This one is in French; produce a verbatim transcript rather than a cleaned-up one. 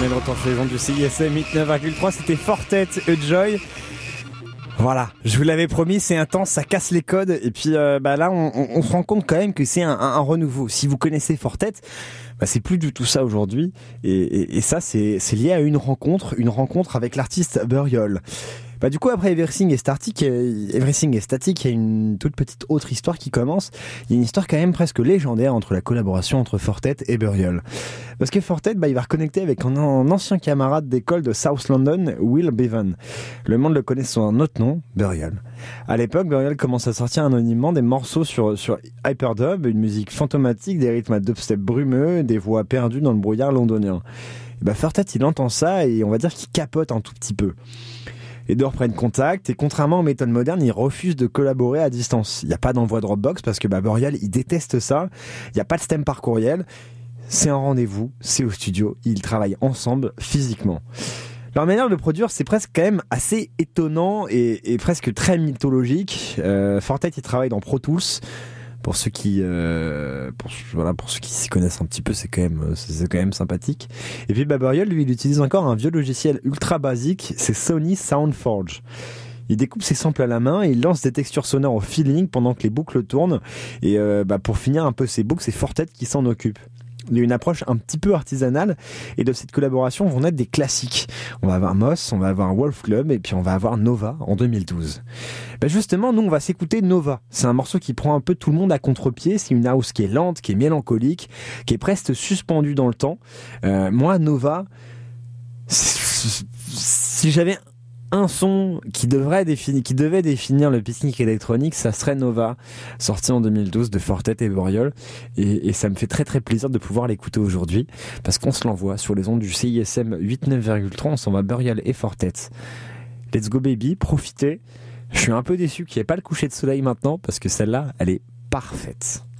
est de retour sur les ondes du C I S M huit neuf virgule trois, c'était Fortet et Joy. Voilà, je vous l'avais promis, c'est intense, ça casse les codes, et puis euh, bah là on, on, on se rend compte quand même que c'est un, un, un renouveau. Si vous connaissez Fortet, bah c'est plus du tout ça aujourd'hui, et, et, et ça c'est, c'est lié à une rencontre, une rencontre avec l'artiste Burial. Bah du coup après Everything est Static, Everything est Static, il y a une toute petite autre histoire qui commence. Il y a une histoire quand même presque légendaire entre la collaboration entre Fortet et Burial. Parce que Fortet, bah il va reconnecter avec un, un ancien camarade d'école de South London, Will Bevan. Le monde le connaît sous un autre nom, Burial. À l'époque, Burial commence à sortir anonymement des morceaux sur sur Hyperdub, une musique fantomatique, des rythmes à dubstep brumeux, des voix perdues dans le brouillard londonien. Et bah Fortet, il entend ça et on va dire qu'il capote un tout petit peu. Les deux reprennent contact et contrairement aux méthodes modernes, ils refusent de collaborer à distance. Il n'y a pas d'envoi Dropbox parce que bah, Burial, il déteste ça. Il n'y a pas de stem par courriel. C'est un rendez-vous, c'est au studio. Ils travaillent ensemble physiquement. Leur manière de produire, c'est presque quand même assez étonnant et, et presque très mythologique. Euh, Fortet, il travaille dans Pro Tools. Pour ceux qui, euh, pour, voilà, pour ceux qui s'y connaissent un petit peu, c'est quand même, c'est quand même sympathique. Et puis, bah, Burial, lui, il utilise encore un vieux logiciel ultra basique, c'est Sony SoundForge. Il découpe ses samples à la main et il lance des textures sonores au feeling pendant que les boucles tournent. Et euh, bah, pour finir un peu ces boucles, c'est Fortet qui s'en occupe. Il y a une approche un petit peu artisanale et de cette collaboration vont naître des classiques. On va avoir Moss, on va avoir Wolf Club et puis on va avoir Nova en deux mille douze. Ben justement, nous on va s'écouter Nova. C'est un morceau qui prend un peu tout le monde à contre-pied. C'est une house qui est lente, qui est mélancolique, qui est presque suspendue dans le temps. Euh, moi, Nova, si j'avais un son qui devrait définir, qui devait définir le pique-nique électronique, ça serait Nova, sorti en deux mille douze de Fortet et Burial. Et, et ça me fait très très plaisir de pouvoir l'écouter aujourd'hui, parce qu'on se l'envoie sur les ondes du C I S M huit neuf virgule trois, on s'en va Burial et Fortet. Let's go baby, profitez. Je suis un peu déçu qu'il n'y ait pas le coucher de soleil maintenant, parce que celle-là, elle est parfaite.